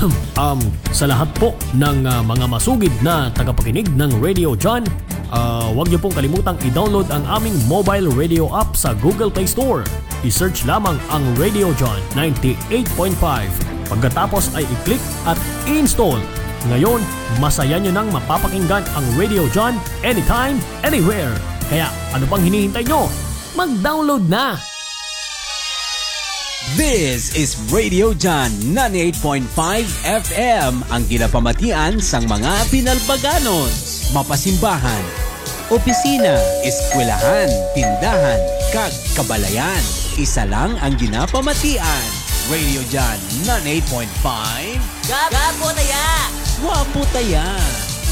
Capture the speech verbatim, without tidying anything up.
um, sa lahat po ng uh, mga masugid na tagapakinig ng Radio John, uh, huwag niyo pong kalimutang i-download ang aming mobile radio app sa Google Play Store. I-search lamang ang Radio John ninety-eight point five. Pagkatapos ay i-click at install. Ngayon, masaya nyo nang mapapakinggan ang Radio John anytime, anywhere. Kaya ano pang hinihintay nyo? Mag-download na! This is Radio John ninety-eight point five F M, ang ginapamatian sang mga pinalbaganon, mapasimbahan, opisina, eskwelahan, tindahan, kag kabalayan. Isa lang ang ginapamatian. Radio John ninety-eight point five. Gapo taya! Wapo taya!